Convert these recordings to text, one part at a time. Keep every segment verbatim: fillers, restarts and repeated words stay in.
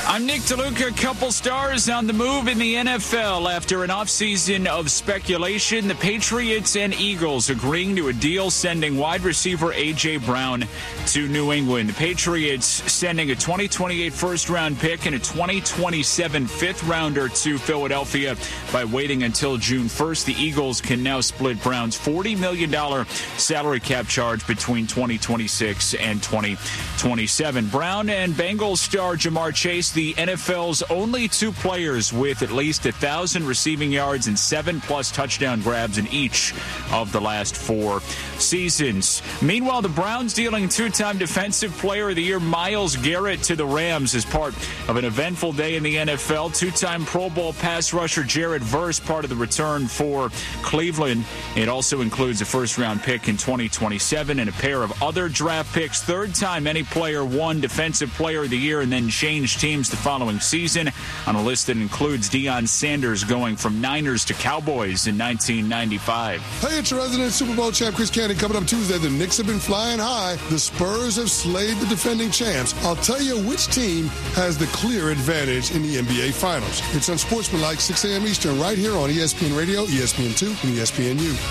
I'm Nick DeLuca. A couple stars on the move in the N F L after an offseason of speculation. The Patriots and Eagles agreeing to a deal sending wide receiver A J. Brown to New England. The Patriots sending a twenty twenty-eight first-round pick and a twenty twenty-seven fifth-rounder to Philadelphia by waiting until June first. The Eagles can now split Brown's forty million dollars salary cap charge between twenty twenty-six and twenty twenty-seven. Brown and Bengals star Jamar Chase, the N F L's only two players with at least one thousand receiving yards and seven-plus touchdown grabs in each of the last four seasons. Meanwhile, the Browns dealing two-time Defensive Player of the Year Myles Garrett to the Rams as part of an eventful day in the N F L. Two-time Pro Bowl pass rusher Jared Verse, part of the return for Cleveland. It also includes a first-round pick in twenty twenty-seven and a pair of other draft picks. Third time any player won Defensive Player of the Year and then changed teams the following season, on a list that includes Deion Sanders going from Niners to Cowboys in nineteen ninety-five. Hey, it's your resident Super Bowl champ Chris Cannon. Coming up Tuesday, the Knicks have been flying high. The Spurs have slayed the defending champs. I'll tell you which team has the clear advantage in the N B A Finals. It's Unsportsmanlike, six a.m. Eastern, right here on E S P N Radio, E S P N two, and E S P N U.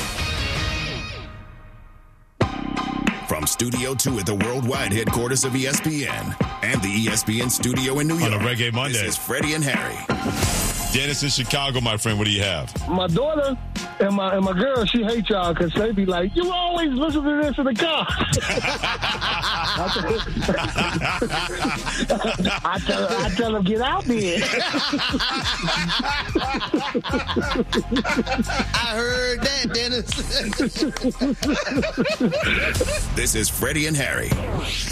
From Studio two at the worldwide headquarters of E S P N and the E S P N studio in New York. On a Reggae Monday. This is Freddie and Harry. Dennis in Chicago, my friend, what do you have? My daughter and my and my girl, she hate y'all because they be like, you always listen to this in the car. I tell her, I tell them, get out there. I heard that, Dennis. This is Freddie and Harry.